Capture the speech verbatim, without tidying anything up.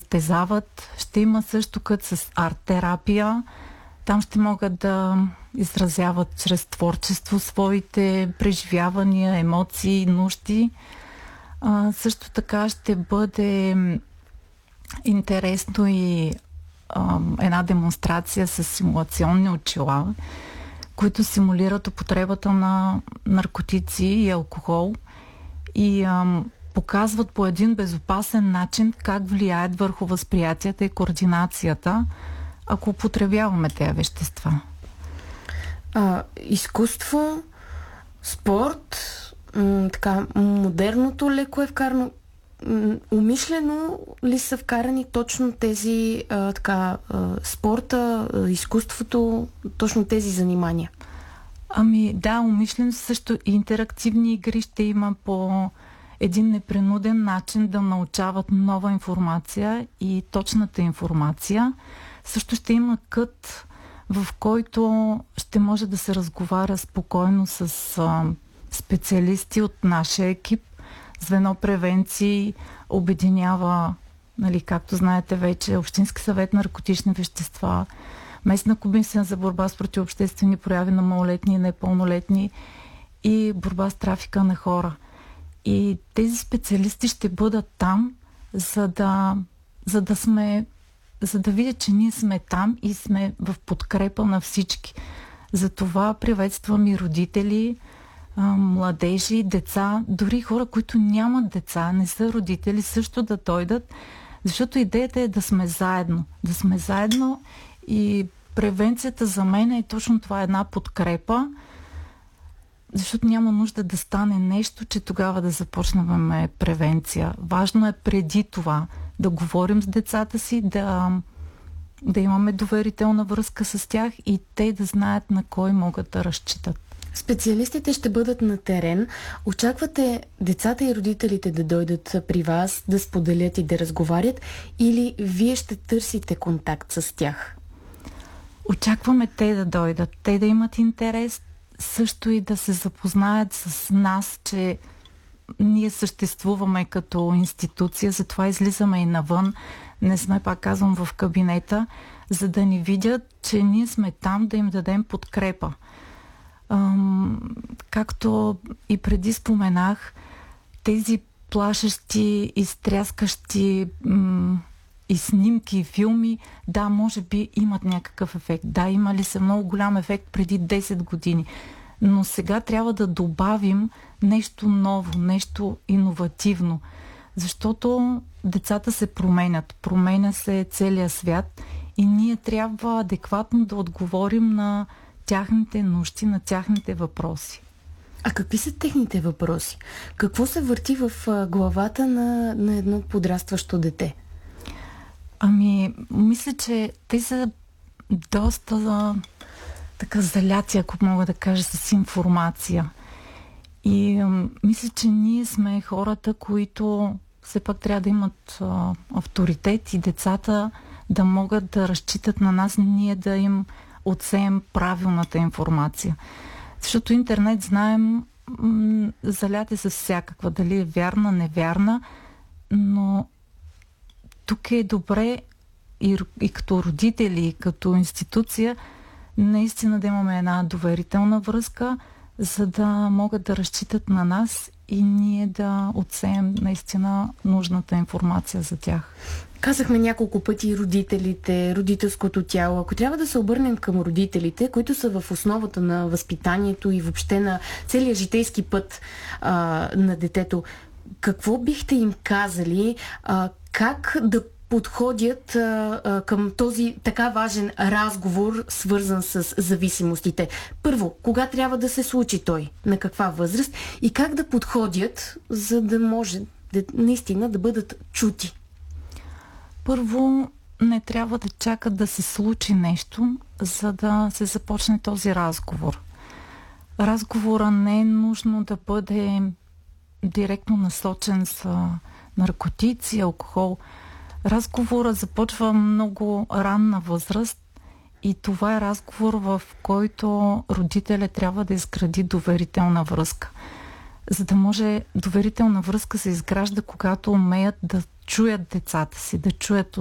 състезават. Ще има също като с арт-терапия. Там ще могат да изразяват чрез творчество своите преживявания, емоции, нужди. А, също така ще бъде интересно и а, една демонстрация с симулационни очила, които симулират употребата на наркотици и алкохол и а, показват по един безопасен начин как влияят върху възприятията и координацията, ако употребяваме тези вещества. А, изкуство, спорт, м- така, модерното леко е вкарано. М- умишлено ли са вкарани точно тези а, така, а, спорта, а, изкуството, точно тези занимания? Ами да, умишлено също интерактивни игри ще има по един непринуден начин да научават нова информация и точната информация. Също ще има кът, в който ще може да се разговаря спокойно с а, специалисти от нашия екип. Звено превенции обединява, нали, както знаете вече, Общински съвет на наркотични вещества, Местна комисия за борба с противообществени прояви на малолетни и непълнолетни и борба с трафика на хора. И тези специалисти ще бъдат там, за да, за да сме, за да видят, че ние сме там и сме в подкрепа на всички. Затова приветствам и родители, младежи, деца, дори хора, които нямат деца, не са родители, също да дойдат, защото идеята е да сме заедно. Да сме заедно и превенцията за мен е точно това, една подкрепа, защото няма нужда да стане нещо, че тогава да започнем превенция. Важно е преди това да говорим с децата си, да, да имаме доверителна връзка с тях и те да знаят на кой могат да разчитат. Специалистите ще бъдат на терен. Очаквате децата и родителите да дойдат при вас, да споделят и да разговарят, или вие ще търсите контакт с тях? Очакваме те да дойдат, те да имат интерес, също и да се запознаят с нас, че ние съществуваме като институция, затова излизаме и навън. Не сме, пак казвам, в кабинета, за да ни видят, че ние сме там, да им дадем подкрепа. Ам, както и преди споменах, тези плашещи, изтряскащи м- и снимки, и филми, да, може би имат някакъв ефект. Да, имали са много голям ефект преди десет години. Но сега трябва да добавим нещо ново, нещо иновативно. Защото децата се променят. Променя се целия свят и ние трябва адекватно да отговорим на тяхните нужди, на тяхните въпроси. А какви са техните въпроси? Какво се върти в главата на, на едно подрастващо дете? Ами, мисля, че те са доста така заляти, ако мога да кажа, с информация. И ам, мисля, че ние сме хората, които все пак трябва да имат а, авторитет и децата да могат да разчитат на нас, ние да им отсеем правилната информация. Защото интернет, знаем, м- залят е с всякаква, дали е вярна, невярна, но тук е добре и, и като родители, и като институция, наистина да имаме една доверителна връзка, за да могат да разчитат на нас и ние да отсеем наистина нужната информация за тях. Казахме няколко пъти родителите, родителското тяло. Ако трябва да се обърнем към родителите, които са в основата на възпитанието и въобще на целия житейски път а, на детето, какво бихте им казали, а, как да подходят а, а, към този така важен разговор, свързан с зависимостите? Първо, кога трябва да се случи той? На каква възраст? И как да подходят, за да може да, наистина да бъдат чути? Първо, не трябва да чакат да се случи нещо, за да се започне този разговор. Разговора не е нужно да бъде директно насочен с наркотици, алкохол. Разговорът започва много ранна възраст и това е разговор, в който родителят трябва да изгради доверителна връзка. За да може доверителна връзка се изгражда, когато умеят да чуят децата си, да чуят